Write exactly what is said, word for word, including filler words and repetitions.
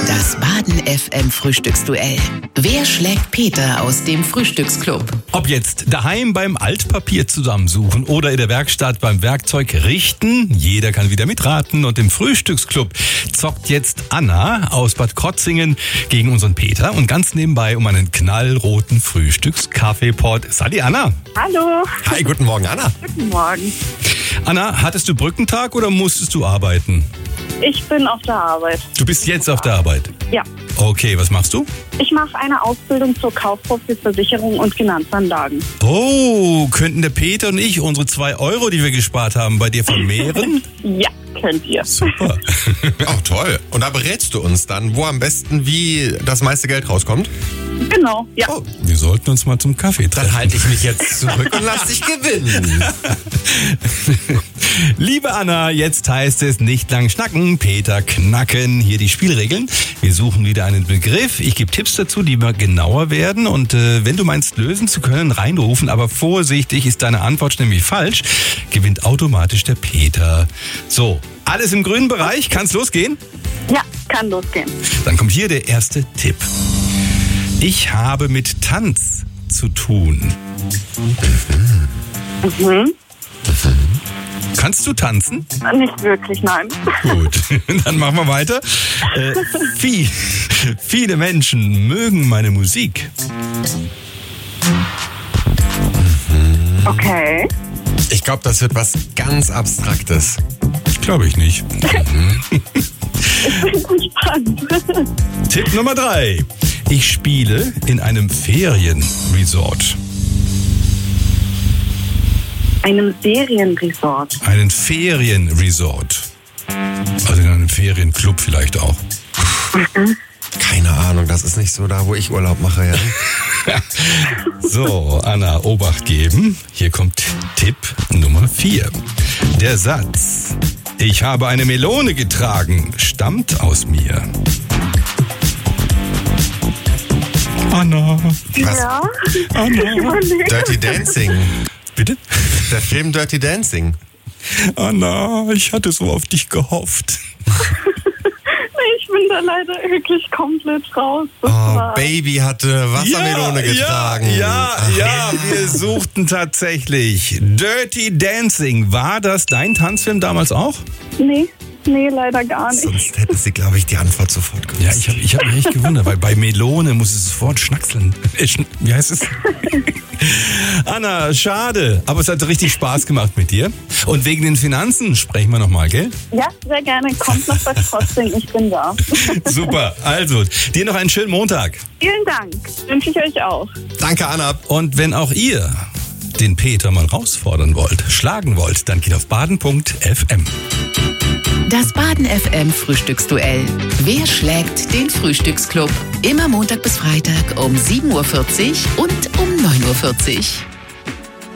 Das Baden F M Frühstücksduell. Wer schlägt Peter aus dem Frühstücksclub? Ob jetzt daheim beim Altpapier zusammensuchen oder in der Werkstatt beim Werkzeug richten, jeder kann wieder mitraten. Und im Frühstücksclub zockt jetzt Anna aus Bad Krotzingen gegen unseren Peter und ganz nebenbei um einen knallroten Frühstückskaffeepot. Sali Anna. Hallo. Hi, guten Morgen, Anna. Guten Morgen. Anna, hattest du Brückentag oder musstest du arbeiten? Ich bin auf der Arbeit. Du bist jetzt auf der Arbeit? Ja. Okay, was machst du? Ich mache eine Ausbildung zur Kauffrau für Versicherung und Finanzanlagen. Oh, könnten der Peter und ich unsere zwei Euro, die wir gespart haben, bei dir vermehren? Ja, könnt ihr. Super. Oh, toll. Und da berätst du uns dann, wo am besten wie das meiste Geld rauskommt? Genau, ja. Oh, Wir sollten uns mal zum Kaffee treffen. dann halte ich mich jetzt zurück und lass dich gewinnen. Liebe Anna, jetzt heißt es nicht lang schnacken, Peter knacken. Hier die Spielregeln. Wir suchen wieder einen Begriff. Ich gebe Tipps dazu, die immer genauer werden. Und äh, wenn du meinst, lösen zu können, reinrufen. Aber vorsichtig, ist deine Antwort nämlich falsch, gewinnt automatisch der Peter. So, alles im grünen Bereich. Kann's losgehen? Ja, kann losgehen. Dann kommt hier der erste Tipp. Ich habe mit Tanz zu tun. Mhm. Kannst du tanzen? Nicht wirklich, nein. Gut, dann machen wir weiter. Äh, viel, viele Menschen mögen meine Musik. Okay. Ich glaube, das wird was ganz Abstraktes. Glaube ich nicht. Ich bin gespannt. Tipp Nummer drei. Ich spiele in einem Ferienresort. Einem Serienresort. Einen Ferienresort. Also in einem Ferienclub vielleicht auch. Keine Ahnung, das ist nicht so da, wo ich Urlaub mache, ja. So, Anna, Obacht geben. Hier kommt Tipp Nummer vier. Der Satz, ich habe eine Melone getragen, stammt aus mir. Anna, Was? Ja. Anna. Überlege. Dirty Dancing. Bitte? Der Film Dirty Dancing. Anna, ich hatte so auf dich gehofft. Ich bin da leider wirklich komplett raus. Das Oh, war- Baby hatte Wassermelone getragen. Ja, ja, ja, wir suchten tatsächlich Dirty Dancing. War das dein Tanzfilm damals auch? Nee, nee, leider gar nicht. Sonst hätte sie, glaube ich, die Antwort sofort gewusst. Ja, ich habe ich hab mich echt gewundert, weil bei Melone muss es sofort schnackseln. Äh, schn- Wie heißt es? Anna, schade, aber es hat richtig Spaß gemacht mit dir. Und wegen den Finanzen sprechen wir nochmal, gell? Ja, sehr gerne. Kommt noch was trotzdem. Ich bin da. Super, also dir noch einen schönen Montag. Vielen Dank. Wünsche ich euch auch. Danke, Anna. Und wenn auch ihr den Peter mal herausfordern wollt, schlagen wollt, dann geht auf baden punkt f m. Das Baden F M Frühstücksduell. Wer schlägt den Frühstücksclub? Immer Montag bis Freitag um sieben Uhr vierzig und um neun Uhr vierzig.